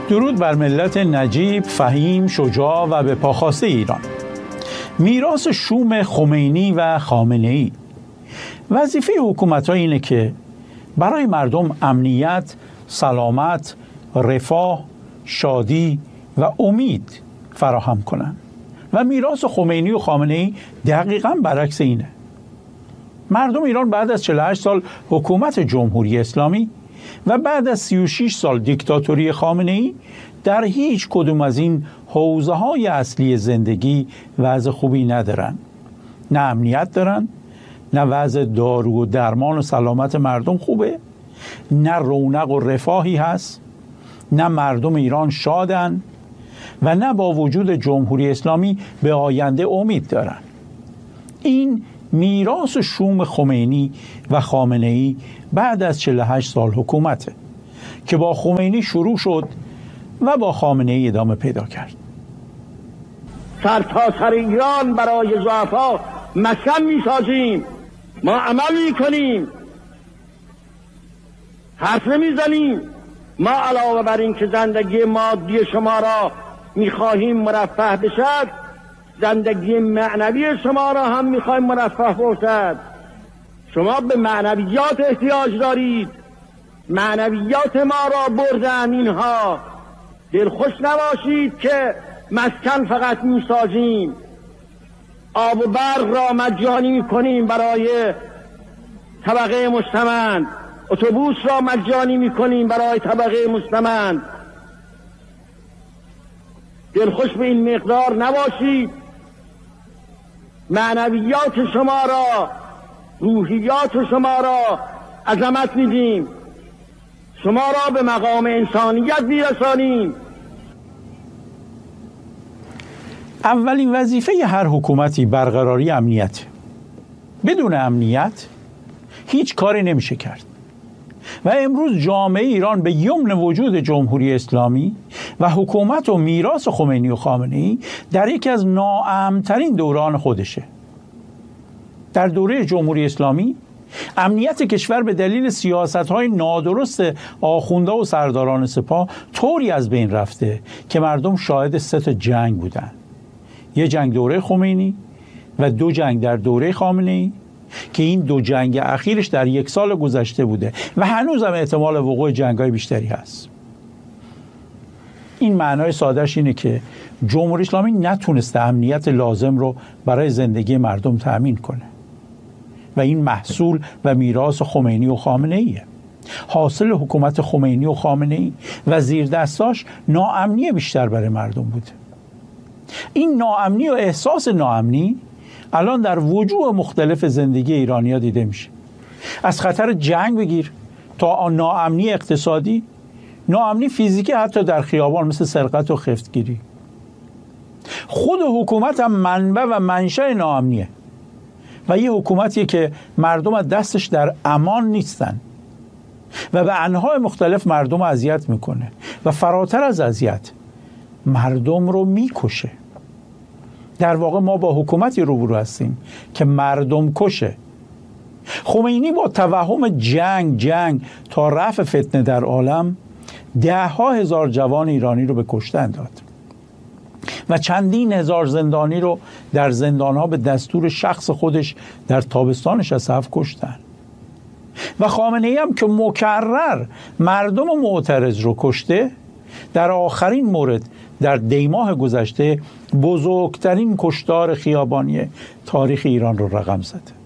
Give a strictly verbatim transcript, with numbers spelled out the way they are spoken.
درود بر ملت نجیب، فهیم، شجاع و به پاخاسته ایران. میراث شوم خمینی و خامنه‌ای. وظیفه حکومت‌ها اینه که برای مردم امنیت، سلامت، رفاه، شادی و امید فراهم کنند و میراث خمینی و خامنه‌ای دقیقاً برعکس اینه. مردم ایران بعد از چهل و هشت سال حکومت جمهوری اسلامی و بعد از سی و شش سال دیکتاتوری خامنه‌ای در هیچ کدوم از این حوزه‌های اصلی زندگی وضع خوبی ندارن. نه امنیت دارن، نه وضع دارو و درمان و سلامت مردم خوبه، نه رونق و رفاهی هست، نه مردم ایران شادن و نه با وجود جمهوری اسلامی به آینده امید دارن. این میراث شوم خمینی و خامنه‌ای بعد از چهل و هشت سال حکومته که با خمینی شروع شد و با خامنه‌ای ادامه پیدا کرد. سر تا سر ایران برای ضعفا مسکن می‌سازیم، ما عمل می‌کنیم، حرف نمی‌زنیم. ما علاوه بر این که زندگی مادی شما را می‌خواهیم مرفه بشد، زندگی معنوی شما را هم می‌خواهیم مرفه باشد. شما به معنویات احتیاج دارید. معنویات ما را بردن اینها. دلخوش نباشید که مسکن فقط می‌سازیم، آب و برق را مجانی می‌کنیم برای طبقه مستمند، اتوبوس را مجانی می‌کنیم برای طبقه مستمند. دلخوش به این مقدار نباشید. معنویات شما را، روحیات شما را عظمت میدیم، شما را به مقام انسانیت میرسانیم. اولین وظیفه هر حکومتی برقراری امنیت. بدون امنیت هیچ کاری نمیشه کرد و امروز جامعه ایران به یمن وجود جمهوری اسلامی و حکومت و میراث خمینی و خامنه‌ای در یکی از ناامن‌ترین دوران خودشه. در دوره جمهوری اسلامی امنیت کشور به دلیل سیاست‌های نادرست آخونده و سرداران سپاه طوری از بین رفته که مردم شاهد سه تا جنگ بودن. یه جنگ دوره خمینی و دو جنگ در دوره خامنه‌ای که این دو جنگ اخیرش در یک سال گذشته بوده و هنوز هم احتمال وقوع جنگ‌های بیشتری هست. این معنای سادهش اینه که جمهوری اسلامی نتونسته امنیت لازم رو برای زندگی مردم تأمین کنه و این محصول و میراث خمینی و خامنه‌ایه. حاصل حکومت خمینی و خامنه‌ای و زیردستاش ناامنی بیشتر برای مردم بوده. این ناامنی و احساس ناامنی الان در وجوه مختلف زندگی ایرانی‌ها دیده میشه. از خطر جنگ بگیر تا ناامنی اقتصادی، ناامنی فیزیکی حتی در خیابان مثل سرقت و خفتگیری. خود حکومت هم منبع و منشأ ناامنیه و یه حکومتیه که مردم از دستش در امان نیستن و به انواع مختلف مردم اذیت میکنه و فراتر از اذیت مردم رو میکشه. در واقع ما با حکومتی روبرو هستیم که مردم کشه. خمینی با توهم جنگ جنگ تا رفع فتنه در عالم ده ها هزار جوان ایرانی رو به کشتن داد و چندین هزار زندانی رو در زندانها به دستور شخص خودش در تابستانش از صف کشتن و خامنه‌ای هم که مکرر مردم معترض رو کشته، در آخرین مورد در دیماه گذشته بزرگترین کشتار خیابانی تاریخ ایران رو رقم زده.